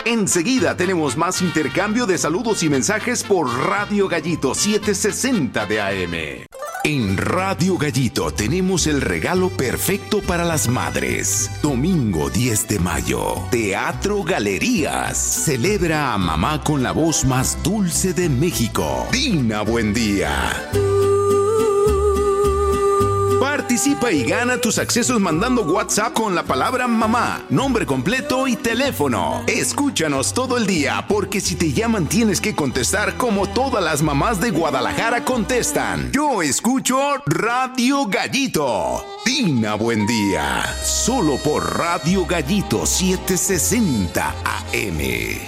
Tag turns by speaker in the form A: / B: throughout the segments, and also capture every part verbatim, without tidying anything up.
A: Enseguida tenemos más intercambio de saludos y mensajes por Radio Gallito setecientos sesenta de A M. En Radio Gallito tenemos el regalo perfecto para las madres. Domingo diez de mayo, Teatro Galerías. Celebra a mamá con la voz más dulce de México, Dina Buendía. Participa y gana tus accesos mandando WhatsApp con la palabra mamá, nombre completo y teléfono. Escúchanos todo el día, porque si te llaman tienes que contestar como todas las mamás de Guadalajara contestan. Yo escucho Radio Gallito. Dina Buendía. Solo por Radio Gallito setecientos sesenta A M.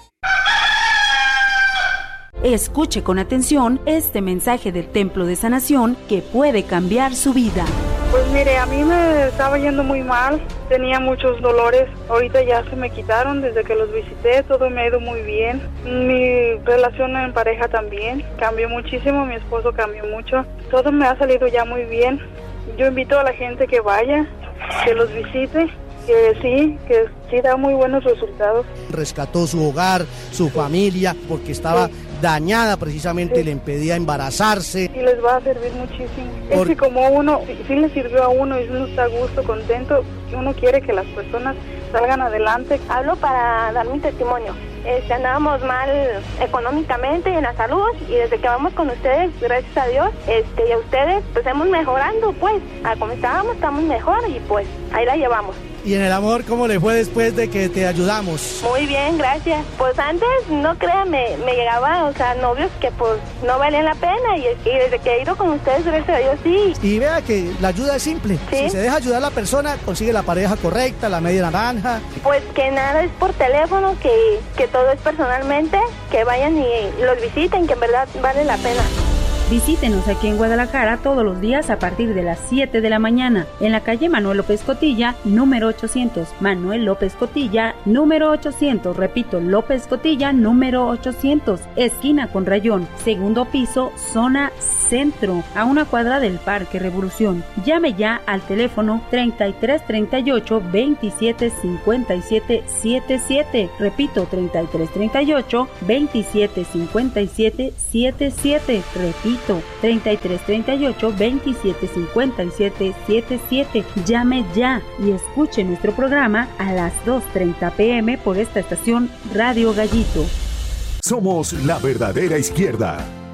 B: Escuche con atención este mensaje del Templo de Sanación que puede cambiar su vida.
C: Pues mire, a mí me estaba yendo muy mal, tenía muchos dolores, ahorita ya se me quitaron desde que los visité, todo me ha ido muy bien. Mi relación en pareja también cambió muchísimo, mi esposo cambió mucho, todo me ha salido ya muy bien. Yo invito a la gente que vaya, que los visite, que sí, que sí da muy buenos resultados.
D: Rescató su hogar, su familia, porque estaba... Sí. dañada precisamente, sí. Le impedía embarazarse.
C: Y les va a servir muchísimo. Por... Es que como uno, si, si le sirvió a uno y uno está a gusto, contento, uno quiere que las personas salgan adelante.
E: Hablo para dar mi testimonio. Este, andábamos mal económicamente en la salud y desde que vamos con ustedes, gracias a Dios, este, y a ustedes, pues hemos mejorando, pues, a como estábamos, estamos mejor y pues, ahí la llevamos.
D: ¿Y en el amor cómo le fue después de que te ayudamos?
E: Muy bien, gracias. Pues antes, no crean, me, me llegaba, o sea, novios que pues no valían la pena y, y desde que he ido con ustedes, gracias a Dios, sí.
D: Y vea que la ayuda es simple. ¿Sí? Si se deja ayudar a la persona, consigue la pareja correcta, la media naranja.
E: Pues que nada es por teléfono, que, que todo es personalmente, que vayan y los visiten, que en verdad vale la pena.
B: Visítenos aquí en Guadalajara todos los días a partir de las siete de la mañana, en la calle Manuel López Cotilla, número ochocientos. Manuel López Cotilla, número ochocientos. Repito, López Cotilla, número ochocientos. Esquina con Rayón, segundo piso, zona centro, a una cuadra del Parque Revolución. Llame ya al teléfono treinta y tres treinta y ocho veintisiete cincuenta y siete setenta y siete. Repito, treinta y tres treinta y ocho veintisiete cincuenta y siete setenta y siete. Repito, treinta y tres treinta y ocho veintisiete cincuenta y siete setenta y siete. Llame ya y escuche nuestro programa a las dos treinta pm por esta estación Radio Gallito.
F: Somos la verdadera izquierda.